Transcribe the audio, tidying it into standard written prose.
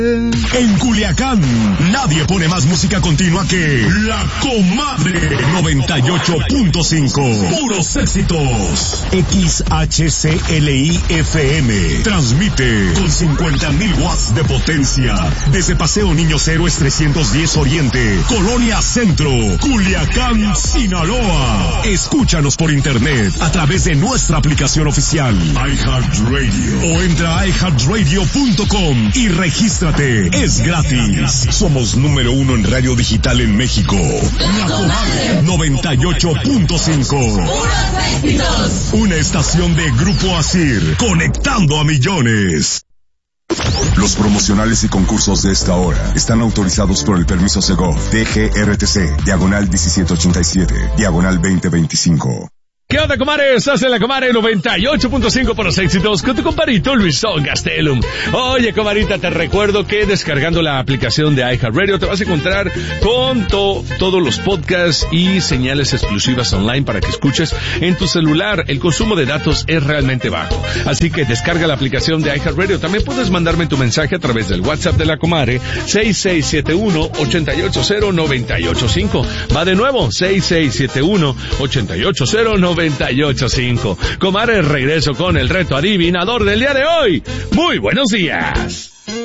En Culiacán, nadie pone más música continua que La Comadre 98.5. Puros éxitos. XHCLI-FM. Transmite con 50,000 watts de potencia. Desde Paseo Niños Héroes 310 Oriente, Colonia Centro, Culiacán, Sinaloa. Escúchanos por internet a través de nuestra aplicación oficial iHeartRadio o entra a iHeartRadio.com y regístrate. Es gratis. Somos número 1 en radio digital en México. La Comadre 98.5. Una estación de Grupo Asir, conectando a millones. Los promocionales y concursos de esta hora están autorizados por el permiso Segov, DGRTC, diagonal 1787, diagonal 2025. ¿Qué onda, comadre? Estás en la Comadre 98.5 por los éxitos con tu compadrito Luisón Gastelum. Oye, comadrita, te recuerdo que descargando la aplicación de iHeartRadio te vas a encontrar con todos los podcasts y señales exclusivas online para que escuches en tu celular. El consumo de datos es realmente bajo, así que descarga la aplicación de iHeartRadio. También puedes mandarme tu mensaje a través del WhatsApp de la Comadre 6671-880985. Va de nuevo, 6671-880985. Comadre, regreso con el reto adivinador del día de hoy. Muy buenos días.